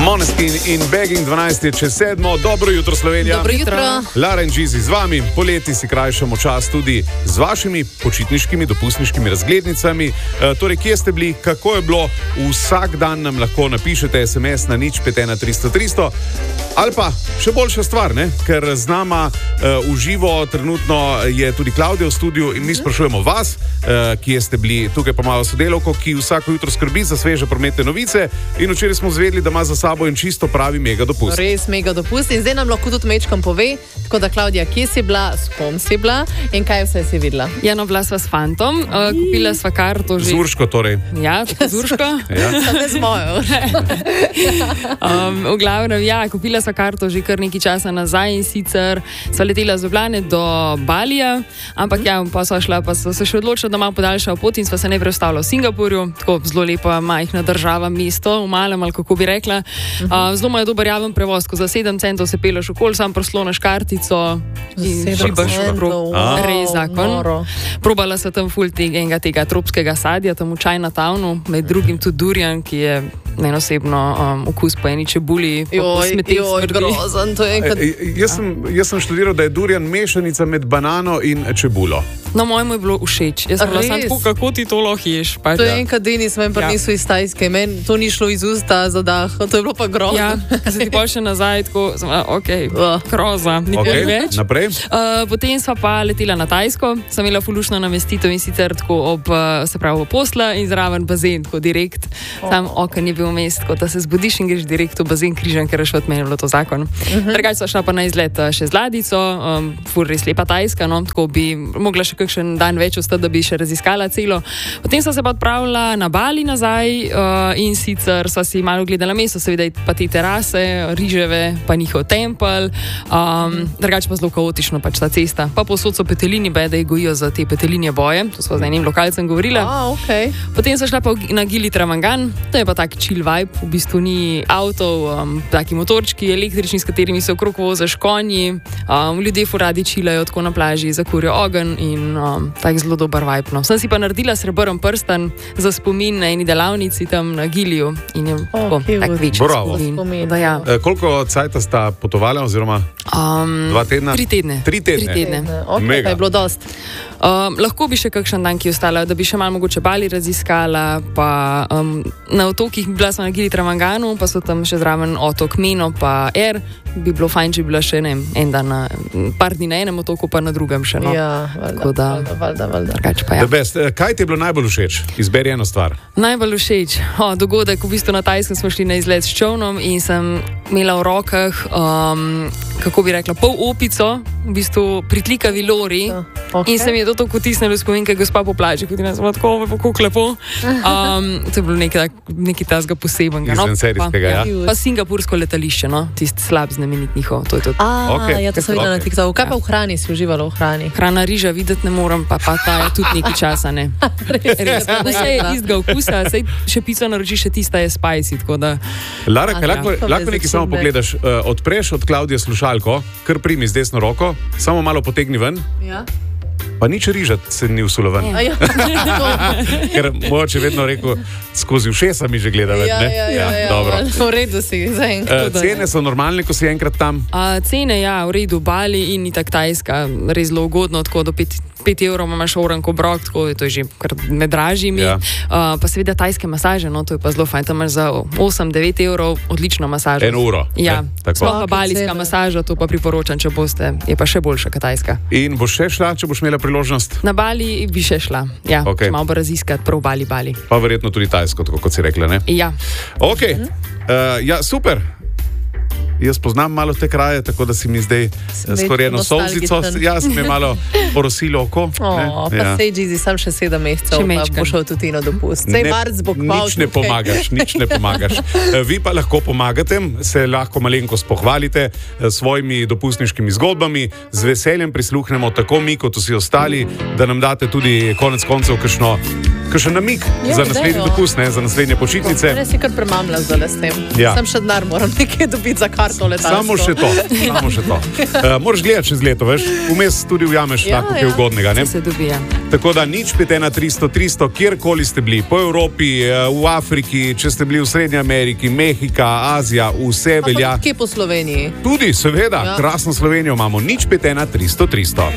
Måneskin in Begging 12 je čez 7. Dobro jutro, Slovenija. Dobro jutro. Lara in Gizi z vami. Poleti si krajšamo čas tudi z vašimi počitniškimi, dopustniškimi razglednicami. Torej, kje ste bili, kako je bilo? Vsak dan nam lahko napišete SMS na 051300 ali pa še boljša stvar, ne? Ker z nama v živo trenutno je tudi Klavdija v studiu in mi sprašujemo vas, kje ste bili. Tukaj pa malo sodelavko, ki vsako jutro skrbi za sveže prometne novice in včeraj smo zvedeli, da ima za sabo in čisto pravi mega dopust. Res mega dopust in zdaj nam lahko tudi mečkam pove, tako da Klavdija, kje si bila, s kom si bila in kaj vse si videla? Ja, no, bila sva s fantom, kupila sva karto že... Z Urško torej. Ja, tako z Urško. Ja. Samo z mojo. V glavnem, ja, kupila sva karto že kar nekaj časa nazaj in sicer sva letela z Ljubljane do Balija, ampak ja, pa sva šla, pa sva se še odločila, da malo podaljšala pot in sva se najprej ustavila v Singapurju, tako zelo lepa, majhna država, mesto, v malem, ali kako bi rekla. Zelo ima dober javen prevoz, ko za 7 centov se peleš okoli, sam prosloneš kartico in šibaš okrog. Res zakon. Probala sva tam ful tega tropskega sadja, tam v Chinatownu, med drugim tudi durian, ki je nenosebno okus po eni čebuli, po smeteh smrdi. Grozen, to je enkrat... Jaz sem študiral, da je durian mešanica med banano in čebulo. No, mojemu je bilo všeč. Jaz sem bila samo tako, kako ti to lahko ješ. To je enkrat Denis, meni pa niso iz Tajske, meni to ni šlo iz usta za dah, to je bilo pa grozno. Ja, ko se ti pa še nazaj, tako, groza, nikoli več. Naprej? Potem sva pa letela na Tajsko, sem imela fulušno namestitev in sicer tako ob, se pravi, posla in zraven bazen, tako direkt. Tam oken je bil mest, tako da se zbudiš in greš direkt v bazen križan, ker je šlo od meni bilo to zakon. Drugače sva šla pa na izlet še z ladjico, ful res lepa Tajska, no, tako bi mogla še kakšen dan več ostati, da bi še raziskala celo. Potem sva se pa odpravila na Bali nazaj in sicer sva si malo gledala mesto, seveda pa te terase, riževe, pa njihov tempelj, drugače pa zelo kaotično pač ta cesta. Pa povsod so petelini, da jih gojijo za te petelinje boje, to sva z enim lokalcem govorila. Okay. Potem sva šla pa na Gili Travangan, to je pa tak chill vibe, v bistvu ni avtov, taki motorčki električni, s katerimi se okrog voziš konji, ljudje radi chillajo tako na plaži, zakurijo ogenj in tak zelo dober vibe. No. Sem si pa naredila srebrn prsten za spomin na eni delavnici tam na Giliju in je tak večji spomin. Ja. Koliko cajta sta potovala oziroma 2 tedna? 3 tedne. 3 tedne? 3 tedne. Okay, pa je bilo dost. Lahko bi še kakšen dan, ki je ostala, da bi še malo mogoče Bali raziskala, pa na otokih bila sem na Gili Travanganu, pa so tam še zraven otok Meno, pa bi bilo fajn, če bi bila še en dan, par dni na enem otoku, pa na drugem še. No. Ja, valjda. Ja. Kaj ti je bilo najbolj všeč? Izberi eno stvar. Najbolj všeč? Dogodek, v bistvu na Tajskem smo šli na izlet s čovnom in sem imela v rokah, kako bi rekla, pol opico, v bistvu pritlikavi lori. Okay. In se mi je to tako tisnilo spomin, kaj gospa po plaži, kot je nas tako lepo. To je bilo nekaj tazga posebenega. Izven serijskega, ja. Pa singapursko letališče, no, tisti slab znamenit njihov. To je to. Okay. Ja, to sem videla na TikToku. Kaj pa v hrani si uživalo v hrani? Hrana riža videti ne moram, pa ta je tudi nekaj časa, ne. Res. Vse je istega okusa, sej še pico naročiš, še tista je spicy, tako da... Lara, lahko nekaj samo pogledaš, odpreš od Klavdije slušalko, kar primi z desno roko, samo malo potegni ven. Ja. Pa nič rižat se ni vsulo ven. Ja. Ker moče vedno rekel, skozi ušesa mi že gleda ven, ne? Ja, dobro. V redu si, zaenkrat. Cene so normalne, ko si enkrat tam? Cene, ja, v redu, Bali in itak Tajska, res zelo ugodno, tako do 5 evrov imaš oranko brok, tako to je že kar med dražjimi. Ja. Pa seveda tajske masaže, no, to je pa zelo fajn, tam imaš za 8-9 evrov odlično masažo. 1 uro. Ja, sploh pa balijska masaža, to pa priporočam, če boste, je pa še boljša kot tajska. In boš še šla, če boš imela priložnost? Na Bali bi še šla, ja, okay. Če malo bo raziskati prav Bali. Pa verjetno tudi tajsko, tako kot si rekla, ne? Ja. Ok, ja, super. Jaz poznam malo te kraje, tako da si mi zdaj skoraj eno solzico. Jaz mi je malo porosilo oko. Pa sej, Gizi, sam še 7 mesecev, pa bo šel tudi na dopust. Sej marc bo kval tukaj. Nič ne pomagaš. Vi pa lahko pomagate, se lahko malenkost pohvalite svojimi dopustniškimi zgodbami. Z veseljem prisluhnemo tako mi, kot vsi ostali, da nam date tudi konec koncev kakšno Kakšen namig Ja, za naslednji daj, dopust, ne, za naslednje počitnice. Ne si kar premamla zdaj s tem. Ja. Sam še denar moram nekaj dobiti za karto letalsko. Samo še to. Moraš gledati čez leto, veš, vmes tudi ujameš tako, ki je ugodnega. Ne? Se dobija. Tako da nič 51300, kjerkoli ste bili, po Evropi, v Afriki, če ste bili v Srednji Ameriki, Mehika, Azija, vse velja. Kje po Sloveniji? Tudi, seveda, Ja. krasno Slovenijo imamo, nič 51300.